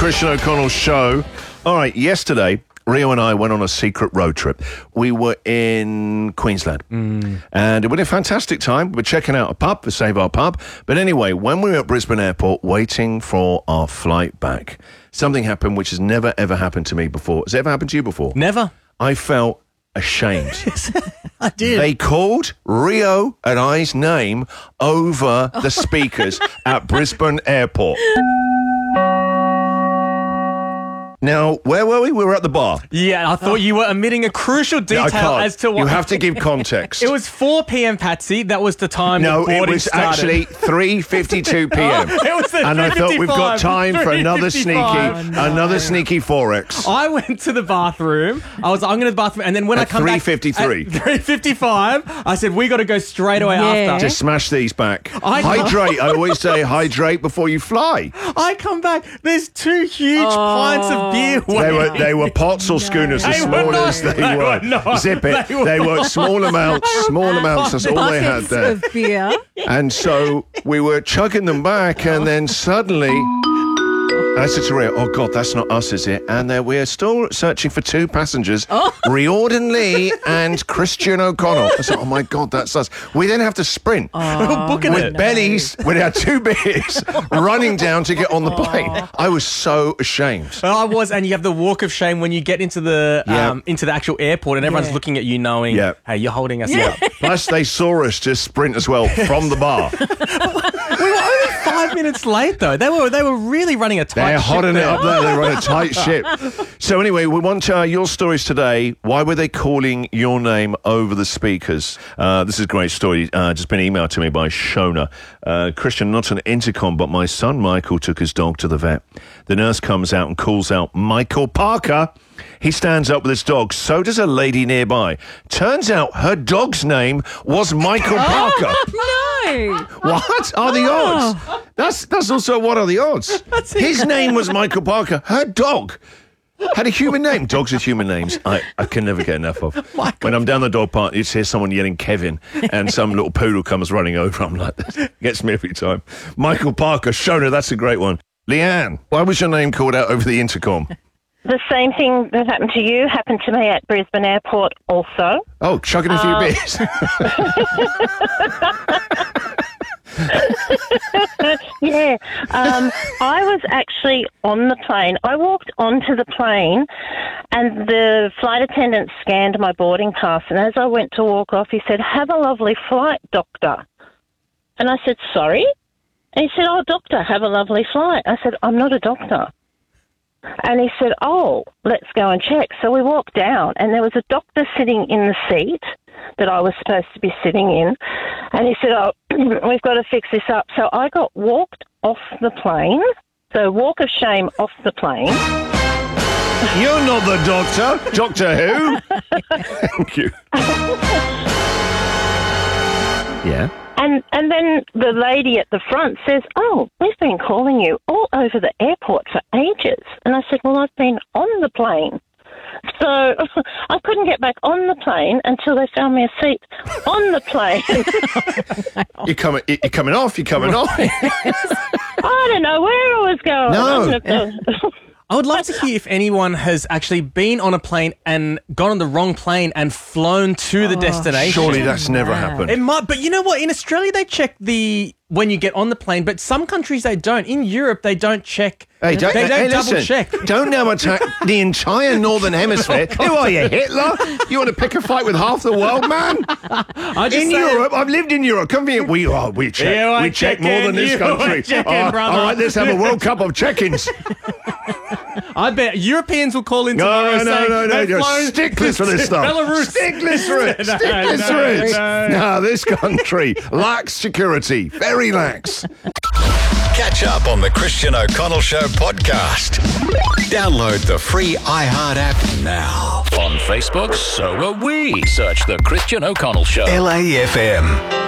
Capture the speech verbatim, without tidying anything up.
Christian O'Connell Show. All right, yesterday, Rio and I went on a secret road trip. We were in Queensland, mm. and it was a fantastic time. We were checking out a pub, the Save Our Pub. But anyway, when we were at Brisbane Airport waiting for our flight back, something happened which has never, ever happened to me before. Has it ever happened to you before? Never. I felt ashamed. I did. They called Rio and I's name over the speakers at Brisbane Airport. Now, where were we? We were at the bar. Yeah, I thought you were omitting a crucial detail I can't. as to what... You have to give context. It was four p.m, Patsy. That was the time No, the boarding it was started. actually three fifty-two p.m. Oh, it was the And I thought we've got time for another sneaky, Oh, no. another sneaky forex. I went to the bathroom. I was, I'm going to the bathroom, and then when At I come three back... fifty-three. At three fifty-five, I said, we got to go straight away Yeah. after. Just smash these back. I know. Hydrate. I always say hydrate before you fly. I come back, there's two huge pints of beer They waiting. were they were pots or schooners as They were small not. as they, They were. were not. Zip it. They They were were, small amounts, small amounts. That's all they had Buckets there. of beer. And so we were chugging them back, and then suddenly I said to Ria, oh God, that's not us, is it? And uh, we're still searching for two passengers, Riordan Lee and Christian O'Connell. I said, oh my God, that's us. We then have to sprint We're booking with it. bellies, with our two beers, running down to get on the plane. I was so ashamed. I was, and you have the walk of shame when you get into the Yeah. um, into the actual airport, and everyone's Yeah. looking at you, knowing, Yeah. hey, you're holding us Yeah. up. Plus, they saw us just sprint as well from the bar. We were only five minutes late, though. They were they were really running a tight They're ship hotting it there. up there. They're on a tight ship. So anyway, we want uh, your stories today. Why were they calling your name over the speakers? Uh, this is a great story. Uh, just been emailed to me by Shona. Uh, Christian, not an intercom, but my son Michael took his dog to the vet. The nurse comes out and calls out, Michael Parker. He stands up with his dog. So does a lady nearby. Turns out her dog's name was Michael Parker. No. What are the odds? That's that's also what are the odds? His name was Michael Parker. Her dog had a human name. Dogs with human names, I, I can never get enough of. When I'm down the dog park, you just hear someone yelling Kevin, and some little poodle comes running over. I'm like, that gets me every time. Michael Parker, Shona, that's a great one. Leanne, why was your name called out over the intercom? The same thing that happened to you happened to me at Brisbane Airport also. Oh, chugging a few Um, beers. Yeah. Um, I was actually on the plane. I walked onto the plane and the flight attendant scanned my boarding pass. And as I went to walk off, he said, have a lovely flight, doctor. And I said, sorry? And he said, oh, doctor, have a lovely flight. I said, I'm not a doctor. And he said, oh, let's go and check. So we walked down, and there was a doctor sitting in the seat that I was supposed to be sitting in. And he said, oh, we've got to fix this up. So I got walked off the plane. So walk of shame off the plane. You're not the doctor. Doctor Who? Thank you. Yeah. And and then the lady at the front says, oh, we've been calling you all over the airport for ages. And I said, well, I've been on the plane. So I couldn't get back on the plane until they found me a seat on the plane. You're coming, you're coming off, you're coming off. I don't know where I was going. No. No. I would love to hear if anyone has actually been on a plane and gone on the wrong plane and flown to the destination. Surely that's never happened. It might, but you know what? In Australia, they check the when you get on the plane, but some countries they don't. In Europe, they don't check. Hey, don't, they don't hey, double listen, check. Don't now attack the entire Northern Hemisphere. Who are you, Hitler? You want to pick a fight with half the world, man? I just In say- Europe, I've lived in Europe. Come here. We are. We check. You ain't we check more checking, than this you country. ain't checking, all, brother. all right, let's have a World Cup of check-ins. I bet Europeans will call in No, tomorrow no, no, saying no, no. they've You're flown stickless for this to stuff. Belarus. Stickless for it. No, Stickless no, for it. no. No, this country lacks security. Very lax. Catch up on the Christian O'Connell Show podcast. Download the free iHeart app now. On Facebook, so are we. Search The Christian O'Connell Show. L A F M.